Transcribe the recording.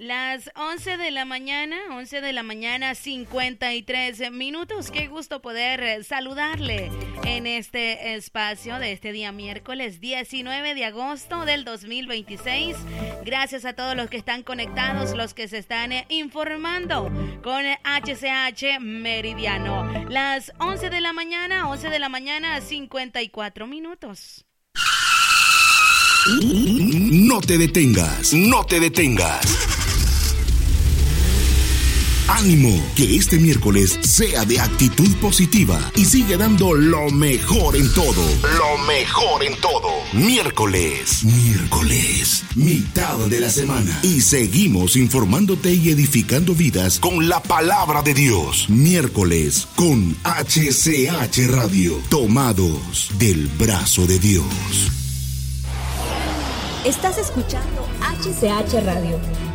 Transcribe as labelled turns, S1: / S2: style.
S1: Las 11 de la mañana, 53 minutos. Qué gusto poder saludarle en este espacio de este día miércoles 19 de agosto del 2026. Gracias a todos los que están conectados, los que se están informando con HCH Meridiano. Las 11 de la mañana, 54 minutos.
S2: No te detengas, no te detengas. Ánimo, que este miércoles sea de actitud positiva y sigue dando lo mejor en todo. Lo mejor en todo. Miércoles, mitad de la semana. Y seguimos informándote y edificando vidas con la palabra de Dios. Miércoles con HCH Radio. Tomados del brazo de Dios.
S3: Estás escuchando HCH Radio.